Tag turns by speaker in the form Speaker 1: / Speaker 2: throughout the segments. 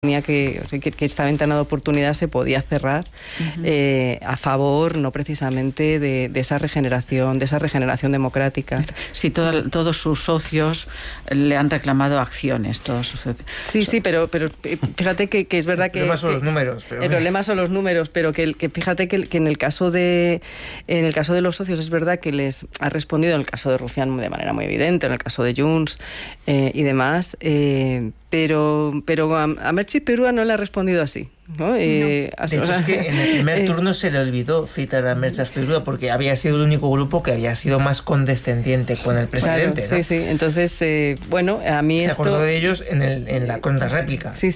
Speaker 1: que esta ventana de oportunidad se podía cerrar a favor, no precisamente de esa regeneración democrática.
Speaker 2: Sí, todos sus socios le han reclamado acciones, todos sus socios.
Speaker 1: Sí, pero fíjate que es verdad que...
Speaker 3: El problema son los números.
Speaker 1: El problema son los números, pero que fíjate que en el caso de los socios es verdad que les ha respondido, en el caso de Rufián de manera muy evidente, en el caso de Junts y demás, pero a Merche Perúa no le ha respondido así, ¿no?
Speaker 3: De hecho, es que en el primer turno se le olvidó citar a Merche Perúa porque había sido el único grupo que había sido más condescendiente con el presidente.
Speaker 1: Claro, ¿no? Sí. Entonces, a mí
Speaker 3: se acordó de ellos en la contrarréplica.
Speaker 1: Sí.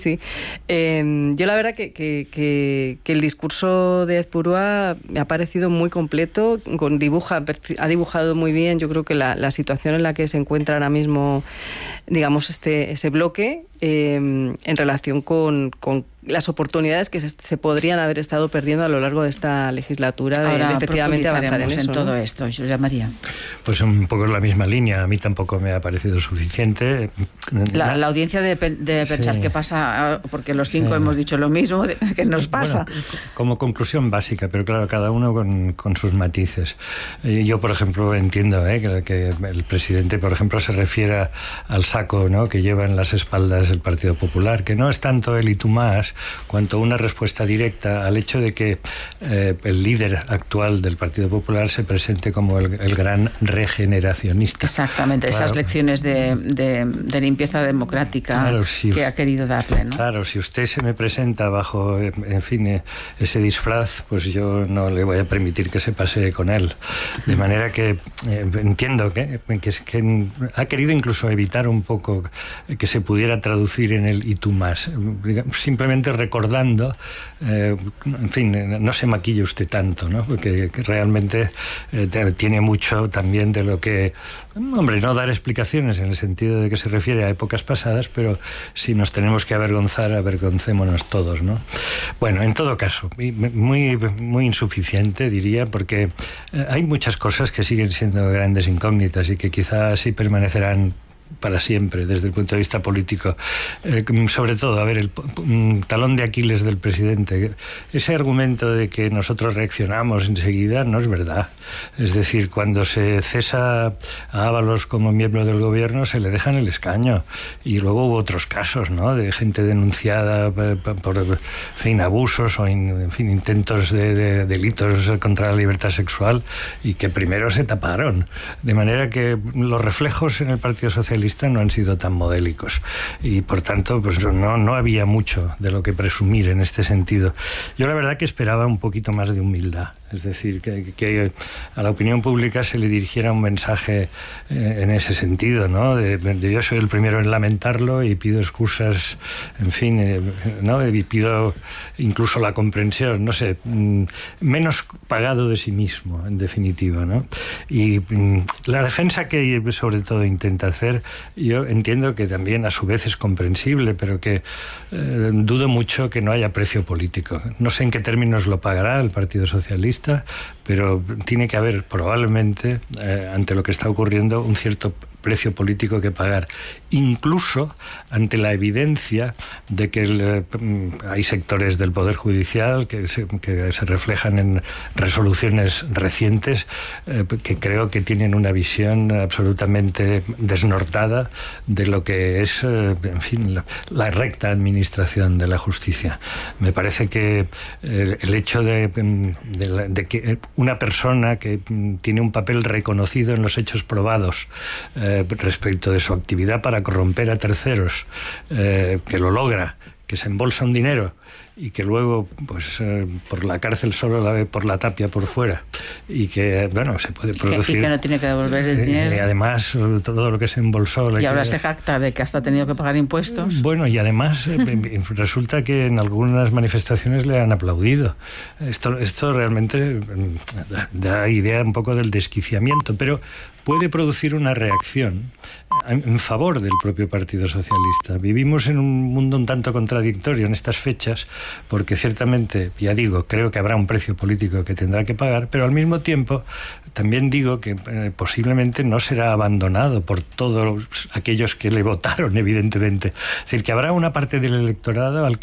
Speaker 1: Yo la verdad que el discurso de Ezpurua me ha parecido muy completo, ha dibujado muy bien, yo creo que la situación en la que se encuentra ahora mismo, digamos, ese bloque en relación con las oportunidades que se podrían haber estado perdiendo a lo largo de esta legislatura de efectivamente avanzar en eso,
Speaker 2: en todo esto. Josep María.
Speaker 4: Pues un poco en la misma línea. A mí tampoco me ha parecido suficiente.
Speaker 2: La audiencia de pensar qué pasa, porque los cinco hemos dicho lo mismo, ¿qué nos pasa?
Speaker 4: Bueno, como conclusión básica, pero claro, cada uno con sus matices. Yo, por ejemplo, entiendo que el presidente, por ejemplo, se refiera al saco, ¿no?, que lleva en las espaldas el Partido Popular, que no es tanto él y tú más, cuanto una respuesta directa al hecho de que el líder actual del Partido Popular se presente como el gran regeneracionista.
Speaker 2: Exactamente, claro. Esas lecciones de limpieza democrática, claro, que ha querido darle, ¿no?
Speaker 4: Claro, si usted se me presenta bajo, en fin, ese disfraz, pues yo no le voy a permitir que se pase con él. De manera que entiendo que ha querido incluso evitar un poco que se pudiera traducir en el y tú más. Simplemente recordando, en fin, no se maquille usted tanto, ¿no? Porque realmente tiene mucho también de lo que, hombre, no dar explicaciones en el sentido de que se refiere a épocas pasadas, pero si nos tenemos que avergonzar, avergoncémonos todos, ¿no? Bueno, en todo caso, muy, muy insuficiente, diría, porque hay muchas cosas que siguen siendo grandes incógnitas y que quizás sí permanecerán para siempre desde el punto de vista político. Sobre todo, a ver, el talón de Aquiles del presidente, ese argumento de que nosotros reaccionamos enseguida no es verdad. Es decir, cuando se cesa a Ábalos como miembro del gobierno se le deja en el escaño, y luego hubo otros casos, ¿no?, de gente denunciada por en fin, abusos o en fin, intentos de delitos contra la libertad sexual, y que primero se taparon, de manera que los reflejos en el Partido Socialista no han sido tan modélicos, y por tanto pues no había mucho de lo que presumir en este sentido. Yo la verdad que esperaba un poquito más de humildad, es decir, que a la opinión pública se le dirigiera un mensaje en ese sentido, ¿no? De yo soy el primero en lamentarlo y pido excusas, en fin, ¿no? Y pido incluso la comprensión, no sé, menos pagado de sí mismo, en definitiva, ¿no? Y la defensa que sobre todo intenta hacer, yo entiendo que también a su vez es comprensible, pero que dudo mucho que no haya precio político. No sé en qué términos lo pagará el Partido Socialista, pero tiene que haber probablemente, ante lo que está ocurriendo, un cierto precio político que pagar, incluso ante la evidencia de que hay sectores del Poder Judicial que se reflejan en resoluciones recientes que creo que tienen una visión absolutamente desnortada de lo que es, en fin, la recta administración de la justicia. Me parece que el hecho de que una persona que tiene un papel reconocido en los hechos probados respecto de su actividad para corromper a terceros, que lo logra, que se embolsa un dinero y que luego pues por la cárcel solo la ve por la tapia por fuera, y que bueno, se puede producir,
Speaker 2: y que no tiene que devolver el dinero,
Speaker 4: y además todo lo que se embolsó,
Speaker 2: y ahora se jacta de que hasta ha tenido que pagar impuestos.
Speaker 4: Bueno, y además resulta que en algunas manifestaciones le han aplaudido. Esto realmente da idea un poco del desquiciamiento, pero puede producir una reacción en favor del propio Partido Socialista. Vivimos en un mundo un tanto contradictorio en estas fechas, porque ciertamente, ya digo, creo que habrá un precio político que tendrá que pagar, pero al mismo tiempo también digo que posiblemente no será abandonado por todos aquellos que le votaron, evidentemente. Es decir, que habrá una parte del electorado al